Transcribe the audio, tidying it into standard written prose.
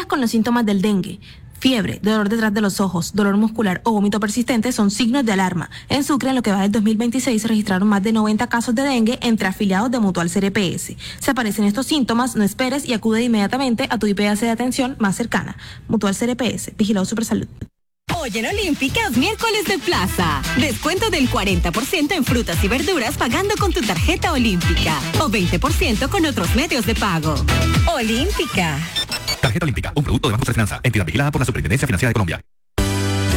con los síntomas del dengue. Fiebre, dolor detrás de los ojos, dolor muscular o vómito persistente son signos de alarma. En Sucre, en lo que va del 2026, se registraron más de 90 casos de dengue entre afiliados de Mutual CRPS. Si aparecen estos síntomas, no esperes y acude inmediatamente a tu IPS de atención más cercana. Mutual CRPS, Vigilado Supersalud. Hoy en Olímpicas, miércoles de plaza. Descuento del 40% en frutas y verduras pagando con tu tarjeta Olímpica. O 20% con otros medios de pago. Olímpica. Tarjeta Olímpica, un producto de Banco de Finanza, entidad vigilada por la Superintendencia Financiera de Colombia.